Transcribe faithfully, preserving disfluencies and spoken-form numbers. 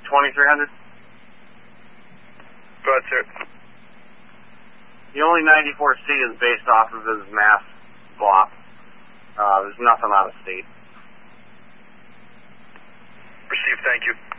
twenty-three hundred. Go ahead, sir. The only ninety-four C is based off of his mass block. Uh, there's nothing out of state. Received, thank you.